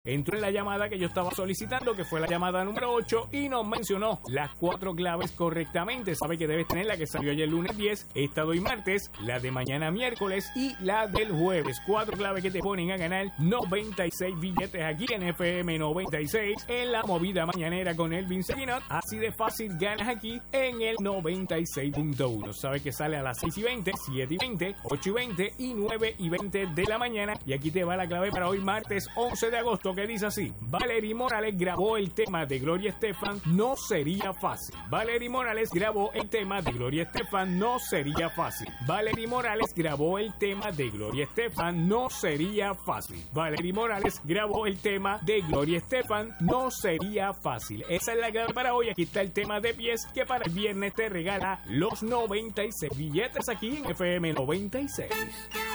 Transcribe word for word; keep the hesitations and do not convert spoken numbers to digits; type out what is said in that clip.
entró en la llamada que yo estaba solicitando, que fue la llamada número ocho, y nos mencionó las cuatro claves correctamente. Sabe que debes tener la que salió ayer lunes diez, esta de hoy martes, la de mañana miércoles y la del jueves. Cuatro claves que te ponen a ganar noventa y seis billetes aquí en F M noventa y seis, en la movida mañanera con Elvin Seguinot. Así de fácil ganas aquí en el noventa y seis punto uno. Sabe que sale a las seis y veinte, siete y veinte, ocho y veinte y nueve y veinte de la mañana. Y aquí te va la clave para hoy martes once de agosto, que dice así: Valerie Morales grabó el tema de Gloria Estefan, No Sería Fácil. Valerie Morales grabó el tema de Gloria Estefan, No Sería Fácil. Valerie Morales grabó el tema de Gloria Estefan, No Sería Fácil. Valerie Morales grabó el tema de Gloria Estefan, No Sería Fácil. Esa es la clave para hoy. Aquí está el tema de pies, que para el viernes te regala los noventa y seis billetes aquí en F M noventa y seis.